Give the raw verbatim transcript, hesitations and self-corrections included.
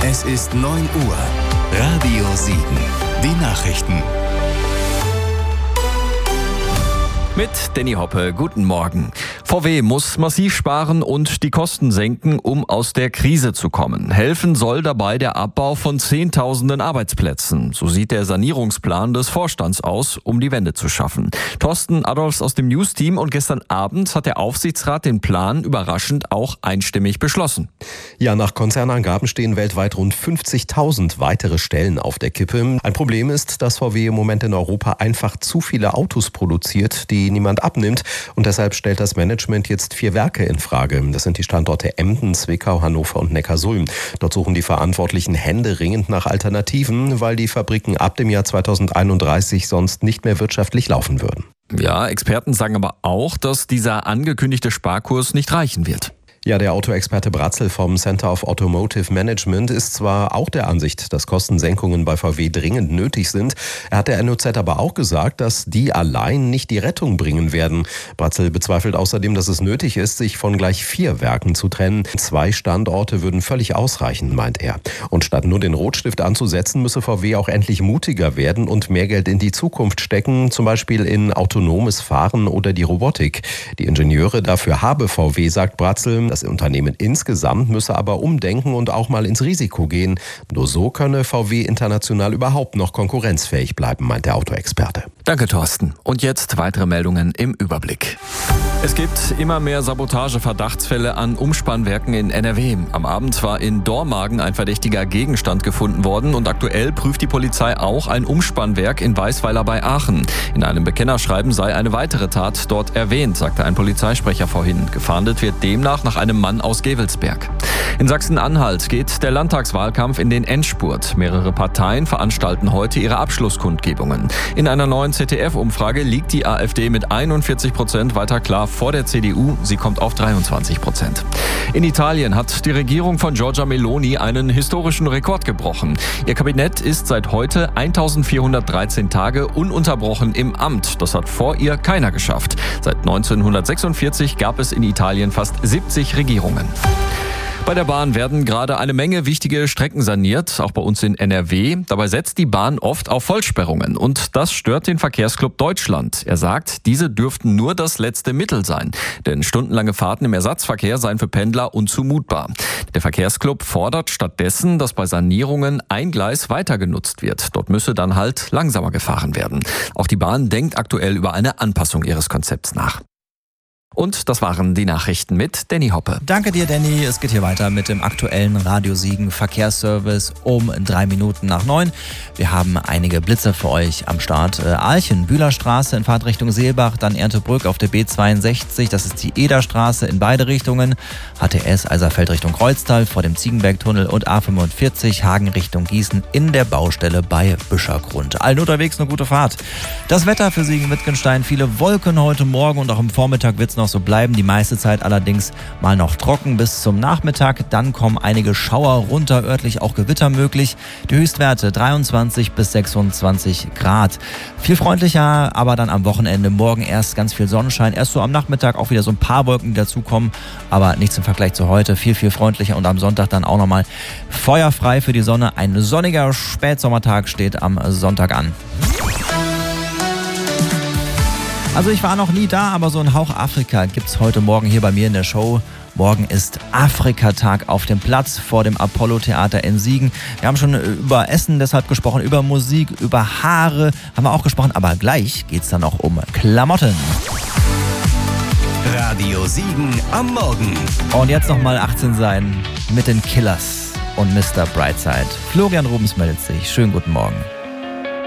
Es ist neun Uhr. Radio sieben. Die Nachrichten. Mit Danny Hoppe, guten Morgen. V W muss massiv sparen und die Kosten senken, um aus der Krise zu kommen. Helfen soll dabei der Abbau von Zehntausenden Arbeitsplätzen. So sieht der Sanierungsplan des Vorstands aus, um die Wende zu schaffen. Thorsten Adolfs aus dem News-Team, und gestern Abend hat der Aufsichtsrat den Plan überraschend auch einstimmig beschlossen. Ja, nach Konzernangaben stehen weltweit rund fünfzigtausend weitere Stellen auf der Kippe. Ein Problem ist, dass V W im Moment in Europa einfach zu viele Autos produziert, die niemand abnimmt, und deshalb stellt das Management jetzt vier Werke in Frage. Das sind die Standorte Emden, Zwickau, Hannover und Neckarsulm. Dort suchen die Verantwortlichen händeringend nach Alternativen, weil die Fabriken ab dem Jahr zweitausendeinunddreißig sonst nicht mehr wirtschaftlich laufen würden. Ja, Experten sagen aber auch, dass dieser angekündigte Sparkurs nicht reichen wird. Ja, der Autoexperte Bratzel vom Center of Automotive Management ist zwar auch der Ansicht, dass Kostensenkungen bei V W dringend nötig sind. Er hat der N O Z aber auch gesagt, dass die allein nicht die Rettung bringen werden. Bratzel bezweifelt außerdem, dass es nötig ist, sich von gleich vier Werken zu trennen. Zwei Standorte würden völlig ausreichen, meint er. Und statt nur den Rotstift anzusetzen, müsse V W auch endlich mutiger werden und mehr Geld in die Zukunft stecken, zum Beispiel in autonomes Fahren oder die Robotik. Die Ingenieure dafür habe V W, sagt Bratzel. Das Unternehmen insgesamt müsse aber umdenken und auch mal ins Risiko gehen. Nur so könne V W international überhaupt noch konkurrenzfähig bleiben, meint der Autoexperte. Danke, Thorsten. Und jetzt weitere Meldungen im Überblick. Es gibt immer mehr Sabotage-Verdachtsfälle an Umspannwerken in N R W. Am Abend war in Dormagen ein verdächtiger Gegenstand gefunden worden, und aktuell prüft die Polizei auch ein Umspannwerk in Weisweiler bei Aachen. In einem Bekennerschreiben sei eine weitere Tat dort erwähnt, sagte ein Polizeisprecher vorhin. Gefahndet wird demnach nach einem Mann aus Gevelsberg. In Sachsen-Anhalt geht der Landtagswahlkampf in den Endspurt. Mehrere Parteien veranstalten heute ihre Abschlusskundgebungen. In einer neuen Z D F-Umfrage liegt die AfD mit einundvierzig Prozent weiter klar vor der C D U. Sie kommt auf dreiundzwanzig Prozent. In Italien hat die Regierung von Giorgia Meloni einen historischen Rekord gebrochen. Ihr Kabinett ist seit heute eintausendvierhundertdreizehn Tage ununterbrochen im Amt. Das hat vor ihr keiner geschafft. Seit neunzehnhundertsechsundvierzig gab es in Italien fast siebzig Regierungen. Bei der Bahn werden gerade eine Menge wichtige Strecken saniert, auch bei uns in N R W. Dabei setzt die Bahn oft auf Vollsperrungen, und das stört den Verkehrsclub Deutschland. Er sagt, diese dürften nur das letzte Mittel sein, denn stundenlange Fahrten im Ersatzverkehr seien für Pendler unzumutbar. Der Verkehrsclub fordert stattdessen, dass bei Sanierungen ein Gleis weiter genutzt wird. Dort müsse dann halt langsamer gefahren werden. Auch die Bahn denkt aktuell über eine Anpassung ihres Konzepts nach. Und das waren die Nachrichten mit Danny Hoppe. Danke dir, Danny. Es geht hier weiter mit dem aktuellen Radio Siegen Verkehrsservice um drei Minuten nach neun. Wir haben einige Blitze für euch am Start. Äh, Alchen, Bühlerstraße in Fahrtrichtung Seelbach, dann Erntebrück auf der B zweiundsechzig. Das ist die Ederstraße in beide Richtungen. H T S Eiserfeld Richtung Kreuztal vor dem Ziegenbergtunnel, und A fünfundvierzig Hagen Richtung Gießen in der Baustelle bei Büschergrund. Allen unterwegs eine gute Fahrt. Das Wetter für Siegen-Wittgenstein: viele Wolken heute Morgen, und auch am Vormittag wird es noch so bleiben. Die meiste Zeit allerdings mal noch trocken bis zum Nachmittag. Dann kommen einige Schauer runter, örtlich auch Gewitter möglich. Die Höchstwerte dreiundzwanzig bis sechsundzwanzig Grad. Viel freundlicher, aber dann am Wochenende. Morgen erst ganz viel Sonnenschein. Erst so am Nachmittag auch wieder so ein paar Wolken, die dazukommen. Aber nichts im Vergleich zu heute. Viel, viel freundlicher. Und am Sonntag dann auch nochmal feuerfrei für die Sonne. Ein sonniger Spätsommertag steht am Sonntag an. Also ich war noch nie da, aber so ein Hauch Afrika gibt's heute Morgen hier bei mir in der Show. Morgen ist Afrikatag auf dem Platz vor dem Apollo-Theater in Siegen. Wir haben schon über Essen deshalb gesprochen, über Musik, über Haare haben wir auch gesprochen. Aber gleich geht's dann auch um Klamotten. Radio Siegen am Morgen. Und jetzt nochmal achtzehn sein mit den Killers und Mister Brightside. Florian Rubens meldet sich. Schönen guten Morgen.